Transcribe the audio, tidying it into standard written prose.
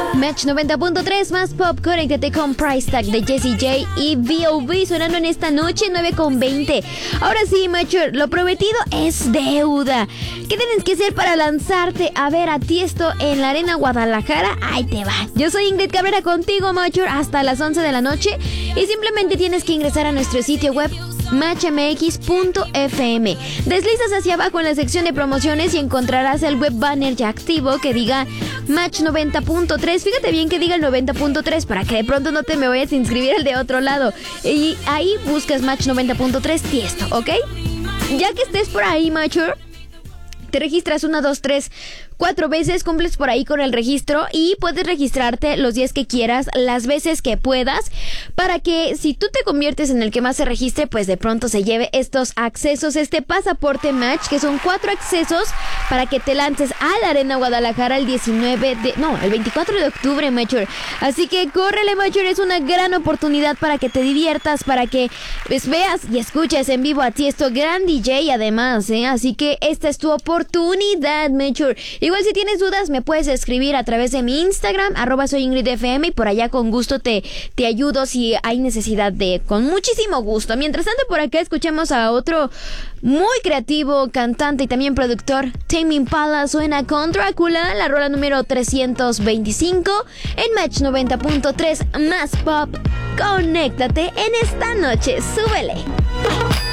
Match 90.3 más pop, conéctate con Price Tag de Jessie J y B.O.B. sonando en esta noche 9:20. Ahora sí, Mature, lo prometido es deuda. ¿Qué tienes que hacer para lanzarte a ver a Tiesto en la Arena Guadalajara? Ahí te va. Yo soy Ingrid Cabrera contigo, Mature, hasta las 11 de la noche y simplemente tienes que ingresar a nuestro sitio web matchmx.fm. Deslizas hacia abajo en la sección de promociones y encontrarás el web banner ya activo que diga Match 90.3. Fíjate bien que diga el 90.3 para que de pronto no te me vayas a inscribir el de otro lado. Y ahí buscas Match 90.3 Tiesto, ¿ok? Ya que estés por ahí, Mature, te registras 1, 2, 3, 4 veces, cumples por ahí con el registro y puedes registrarte los días que quieras, las veces que puedas, para que si tú te conviertes en el que más se registre, pues de pronto se lleve estos accesos, este pasaporte Match, que son 4 accesos para que te lances a la Arena Guadalajara el 24 de octubre, Mature. Así que córrele, Mature, es una gran oportunidad para que te diviertas, para que pues, veas y escuches en vivo a Tiesto, gran DJ además, así que esta es tu oportunidad, Mature. Igual si tienes dudas me puedes escribir a través de mi Instagram, @soyingridfm, y por allá con gusto te ayudo si hay necesidad de, con muchísimo gusto. Mientras tanto, por acá escuchamos a otro muy creativo cantante y también productor, Tame Impala, suena con Drácula, la rola número 325 en Match 90.3 más pop. Conéctate en esta noche, súbele.